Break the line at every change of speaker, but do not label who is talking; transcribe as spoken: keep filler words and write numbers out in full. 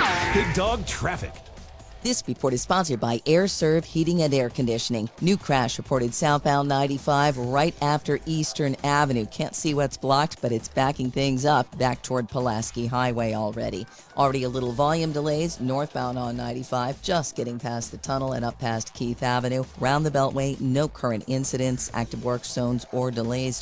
Big Dog Traffic.
This report is sponsored by AirServe Heating and Air Conditioning. New crash reported southbound ninety-five right after Eastern Avenue. Can't see what's blocked, but it's backing things up back toward Pulaski Highway already. Already a little volume delays northbound on ninety-five, just getting past the tunnel and up past Keith Avenue. Round the Beltway, no current incidents, active work zones, or delays.